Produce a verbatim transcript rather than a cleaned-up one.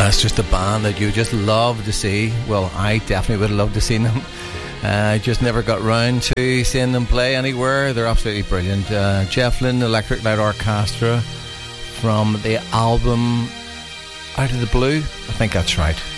Uh, it's just a band that you just love to see. Well, I definitely would have loved to see them. I uh, just never got round to seeing them play anywhere. They're absolutely brilliant. Uh, Jeff Lynne, Electric Light Orchestra, from the album Out of the Blue. I think that's right.